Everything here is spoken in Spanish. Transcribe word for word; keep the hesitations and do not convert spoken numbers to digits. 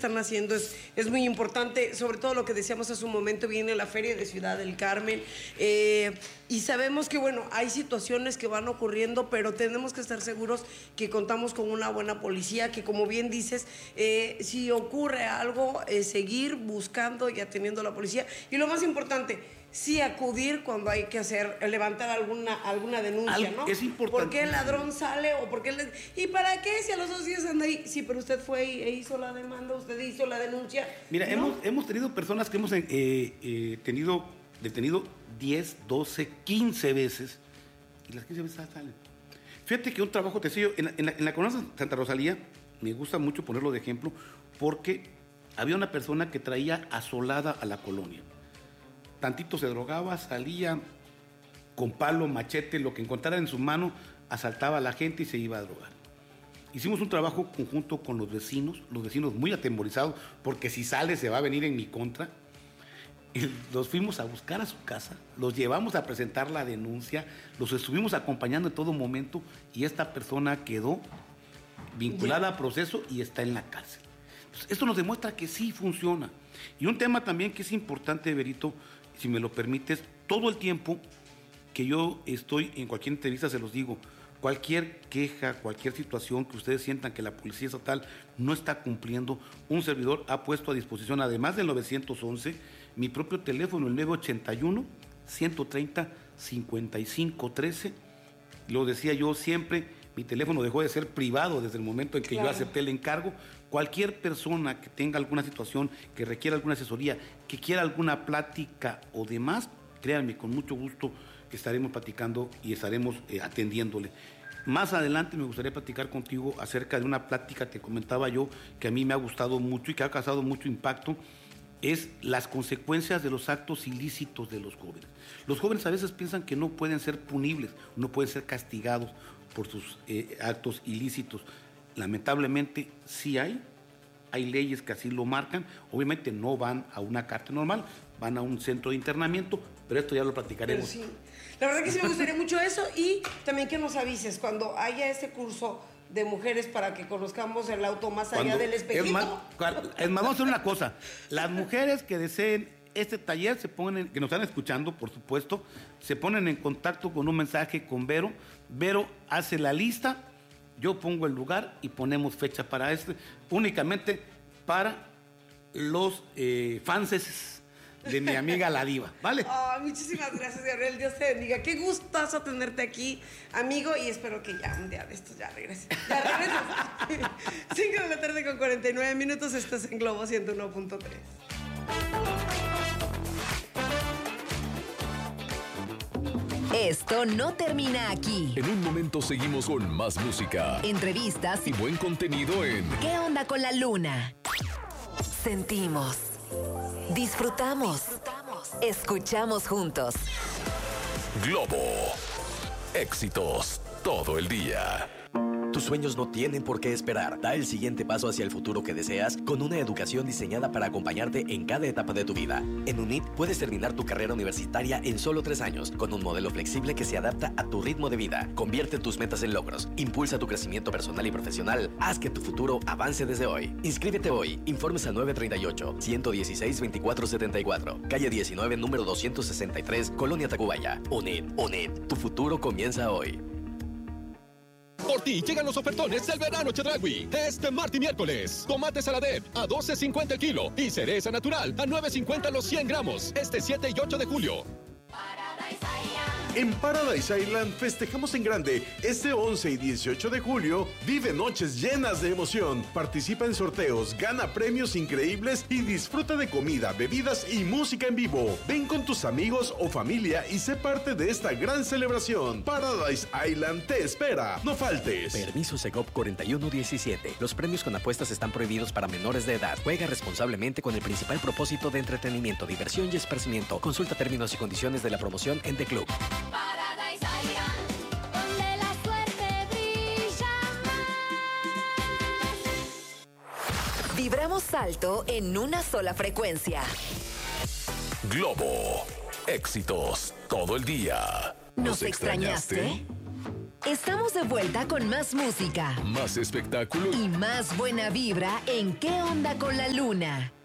están haciendo es, es muy importante, sobre todo lo que decíamos hace un momento, viene la Feria de Ciudad del Carmen, eh, y sabemos que, bueno, hay situaciones que van ocurriendo, pero tenemos que estar seguros que contamos con una buena policía, que como bien dices, eh, si ocurre algo, eh, seguir buscando y atendiendo a la policía, y lo más importante, sí acudir cuando hay que hacer, levantar alguna, alguna denuncia, Al, ¿no? Es importante. ¿Por qué el ladrón sale o por qué le... ¿Y para qué si a los dos días anda ahí? Sí, pero usted fue e hizo la demanda, usted hizo la denuncia. Mira, ¿no? hemos, hemos tenido personas que hemos eh, eh, tenido detenido diez, doce, quince veces y las quince veces salen. Fíjate que un trabajo te sigo en, en, la, en la colonia Santa Rosalía, me gusta mucho ponerlo de ejemplo, porque había una persona que traía asolada a la colonia. Tantito se drogaba, salía con palo, machete, lo que encontrara en su mano, asaltaba a la gente y se iba a drogar. Hicimos un trabajo conjunto con los vecinos, los vecinos muy atemorizados, porque si sale se va a venir en mi contra. Y los fuimos a buscar a su casa, los llevamos a presentar la denuncia, los estuvimos acompañando en todo momento y esta persona quedó vinculada a proceso y está en la cárcel. Entonces, esto nos demuestra que sí funciona. Y un tema también que es importante, Berito, si me lo permites, todo el tiempo que yo estoy en cualquier entrevista se los digo, cualquier queja, cualquier situación que ustedes sientan que la Policía Estatal no está cumpliendo, un servidor ha puesto a disposición, además del nueve once, mi propio teléfono, el nueve ochenta y uno, ciento treinta, cincuenta y cinco trece. Lo decía yo siempre, mi teléfono dejó de ser privado desde el momento en que claro. yo acepté el encargo. Cualquier persona que tenga alguna situación, que requiera alguna asesoría, que quiera alguna plática o demás, créanme, con mucho gusto que estaremos platicando y estaremos eh, atendiéndole. Más adelante me gustaría platicar contigo acerca de una plática, te comentaba yo, que a mí me ha gustado mucho y que ha causado mucho impacto, es las consecuencias de los actos ilícitos de los jóvenes. Los jóvenes a veces piensan que no pueden ser punibles, no pueden ser castigados por sus eh, actos ilícitos. Lamentablemente sí hay, hay leyes que así lo marcan, obviamente no van a una cárcel normal, van a un centro de internamiento, pero esto ya lo platicaremos. Pero sí, la verdad que sí me gustaría mucho eso y también que nos avises cuando haya ese curso de mujeres para que conozcamos el auto más allá Cuando, del espejito. Es más, es más, vamos a hacer una cosa, las mujeres que deseen este taller se ponen, que nos están escuchando, por supuesto, se ponen en contacto con un mensaje con Vero. Vero hace la lista, yo pongo el lugar y ponemos fecha para este, únicamente para los eh, fanses de mi amiga la diva, ¿vale? Oh, muchísimas gracias, Gabriel, Dios te bendiga. Qué gustazo tenerte aquí, amigo, y espero que ya un día de estos ya regreses. Ya regreses. cinco de la tarde con cuarenta y nueve minutos, estás en Globo ciento uno punto tres. Esto no termina aquí. En un momento seguimos con más música, entrevistas y buen contenido en ¿Qué onda con la luna? Sentimos, disfrutamos, escuchamos juntos. Globo, éxitos todo el día. Tus sueños no tienen por qué esperar. Da el siguiente paso hacia el futuro que deseas con una educación diseñada para acompañarte en cada etapa de tu vida. En UNIT puedes terminar tu carrera universitaria en solo tres años con un modelo flexible que se adapta a tu ritmo de vida. Convierte tus metas en logros. Impulsa tu crecimiento personal y profesional. Haz que tu futuro avance desde hoy. Inscríbete hoy. Informes al nueve treinta y ocho, ciento dieciséis, veinticuatro setenta y cuatro. Calle diecinueve, número doscientos sesenta y tres, Colonia Tacubaya. UNIT. UNIT. Tu futuro comienza hoy. Por ti llegan los ofertones del verano Chedraui. Este martes y miércoles. Tomate Saladet a doce cincuenta el kilo y cereza natural a nueve cincuenta los cien gramos. Este siete y ocho de julio. En Paradise Island festejamos en grande. Este once y dieciocho de julio, vive noches llenas de emoción. Participa en sorteos, gana premios increíbles y disfruta de comida, bebidas y música en vivo. Ven con tus amigos o familia y sé parte de esta gran celebración. Paradise Island te espera. No faltes. Permiso Segov cuarenta y uno diecisiete. Los premios con apuestas están prohibidos para menores de edad. Juega responsablemente con el principal propósito de entretenimiento, diversión y esparcimiento. Consulta términos y condiciones de la promoción en The Club. Paradise Island, donde la suerte brilla más. Vibramos alto en una sola frecuencia. Globo, éxitos todo el día. ¿Nos extrañaste? Estamos de vuelta con más música Más espectáculo y más buena vibra en ¿Qué onda con la luna?